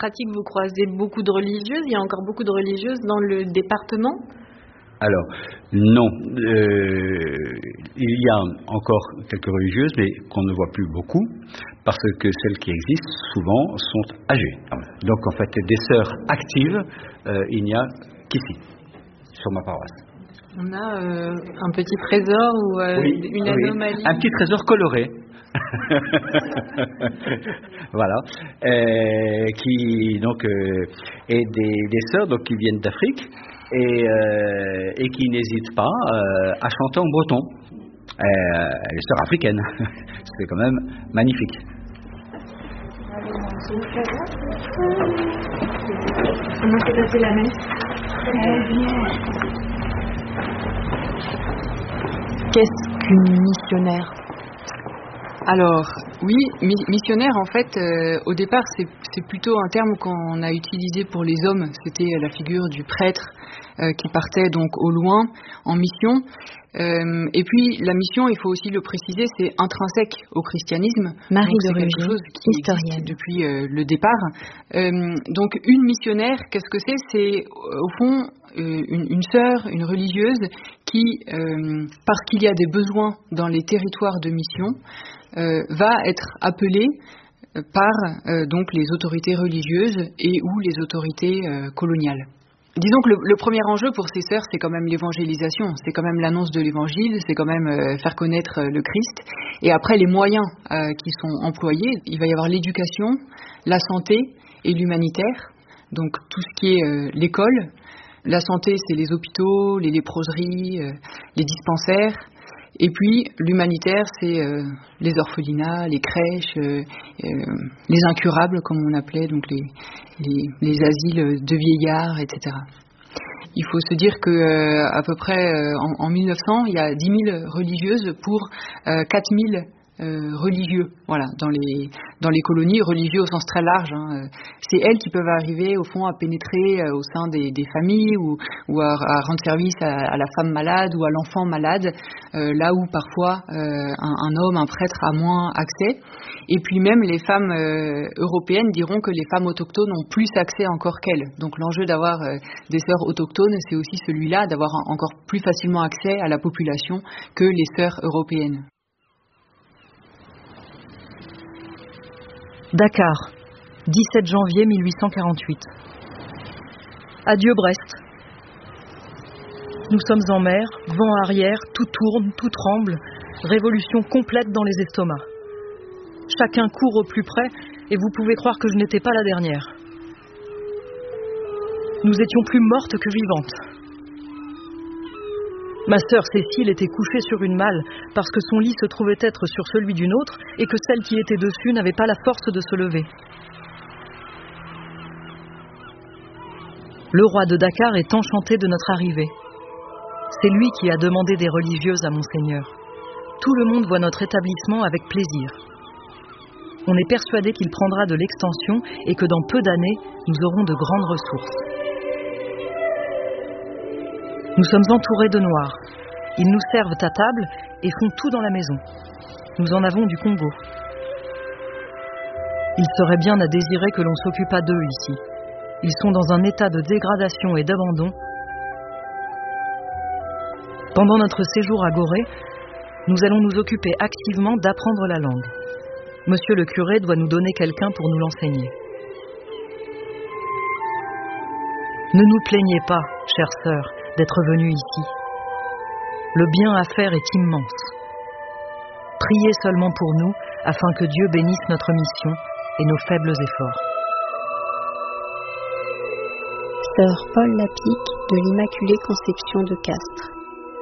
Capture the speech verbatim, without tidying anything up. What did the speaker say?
pratique, vous croisez beaucoup de religieuses. Il y a encore beaucoup de religieuses dans le département? Alors, non. Euh, il y a encore quelques religieuses, mais qu'on ne voit plus beaucoup, parce que celles qui existent, souvent, sont âgées. Donc, en fait, des sœurs actives, euh, il n'y a qu'ici, sur ma paroisse. On a euh, un petit trésor ou euh, oui, une oui. anomalie. Un petit trésor coloré. Voilà. Euh, qui, donc, euh, et des, des sœurs donc, qui viennent d'Afrique. Et, euh, et qui n'hésitent pas euh, à chanter en breton. Euh, les sœurs africaines. C'est quand même magnifique. Comment s'est passée la messe? Qu'est-ce qu'une missionnaire? Alors, oui, mi- missionnaire, en fait, euh, au départ, c'est, c'est plutôt un terme qu'on a utilisé pour les hommes. C'était la figure du prêtre euh, qui partait donc au loin en mission. Euh, et puis, la mission, il faut aussi le préciser, c'est intrinsèque au christianisme. Marie donc, de c'est quelque Rugy, chose qui historienne. existe depuis euh, le départ. Euh, donc, une missionnaire, qu'est-ce que c'est? C'est, au fond, euh, une, une sœur, une religieuse qui, euh, parce qu'il y a des besoins dans les territoires de mission, euh, va être appelée par euh, donc les autorités religieuses et ou les autorités euh, coloniales. Disons que le, le premier enjeu pour ces sœurs, c'est quand même l'évangélisation, c'est quand même l'annonce de l'évangile, c'est quand même euh, faire connaître euh, le Christ. Et après, les moyens euh, qui sont employés, il va y avoir l'éducation, la santé et l'humanitaire, donc tout ce qui est euh, l'école. La santé, c'est les hôpitaux, les léproseries, euh, les dispensaires. Et puis, l'humanitaire, c'est euh, les orphelinats, les crèches, euh, euh, les incurables, comme on appelait, donc les, les, les asiles de vieillards, et cetera. Il faut se dire que euh, à peu près euh, en, en mille neuf cents, il y a dix mille religieuses pour euh, quatre mille euh, religieux, voilà, dans les dans les colonies, religieux au sens très large. Hein. C'est elles qui peuvent arriver au fond à pénétrer euh, au sein des, des familles ou, ou à, à rendre service à, à la femme malade ou à l'enfant malade, euh, là où parfois euh, un, un homme, un prêtre a moins accès. Et puis même les femmes euh, européennes diront que les femmes autochtones ont plus accès encore qu'elles. Donc l'enjeu d'avoir euh, des sœurs autochtones, c'est aussi celui-là, d'avoir encore plus facilement accès à la population que les sœurs européennes. Dakar, dix-sept janvier mille huit cent quarante-huit. Adieu Brest. Nous sommes en mer, vent arrière, tout tourne, tout tremble, révolution complète dans les estomacs. Chacun court au plus près et vous pouvez croire que je n'étais pas la dernière. Nous étions plus mortes que vivantes. Ma sœur Cécile était couchée sur une malle parce que son lit se trouvait être sur celui d'une autre et que celle qui était dessus n'avait pas la force de se lever. Le roi de Dakar est enchanté de notre arrivée. C'est lui qui a demandé des religieuses à Monseigneur. Tout le monde voit notre établissement avec plaisir. On est persuadé qu'il prendra de l'extension et que dans peu d'années, nous aurons de grandes ressources. Nous sommes entourés de Noirs. Ils nous servent à table et font tout dans la maison. Nous en avons du Congo. Il serait bien à désirer que l'on s'occupât d'eux ici. Ils sont dans un état de dégradation et d'abandon. Pendant notre séjour à Gorée, nous allons nous occuper activement d'apprendre la langue. Monsieur le curé doit nous donner quelqu'un pour nous l'enseigner. Ne nous plaignez pas, chère sœur, d'être venue ici. Le bien à faire est immense. Priez seulement pour nous, afin que Dieu bénisse notre mission et nos faibles efforts. Sœur Paul Lapique de l'Immaculée Conception de Castres.